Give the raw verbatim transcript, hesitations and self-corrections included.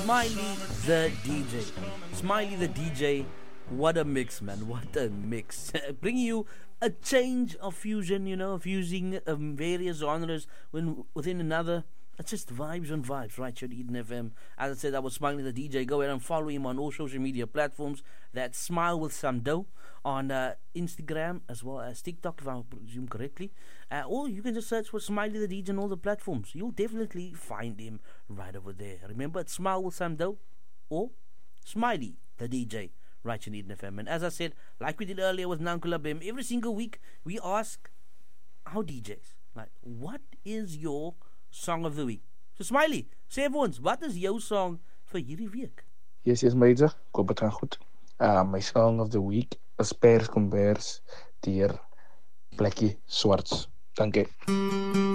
Smiley the D J. Smiley the D J. What a mix, man. What a mix. Bringing you a change of fusion, you know, fusing um, various genres when, within another. It's just vibes on vibes, right here at Eden F M. As I said, I was Smiley the D J. Go ahead and follow him on all social media platforms. That's Smile with Some Dough on uh, Instagram as well as TikTok, if I presume correctly. Uh, or you can just search for Smiley the D J on all the platforms. You'll definitely find him right over there. Remember, it's Smile with Some Dough or Smiley the D J right here at Eden F M. And as I said, like we did earlier with Nankula Bim, every single week we ask our D Js, like, what is your song of the week? So Smiley, sê vir ons, wat is jou song vir hierdie week? Yes, yes, meida. Ek hoop dit gaan goed. Uh, my song of the week is Pers Kombers deur Blakkie Swarts. Dankie.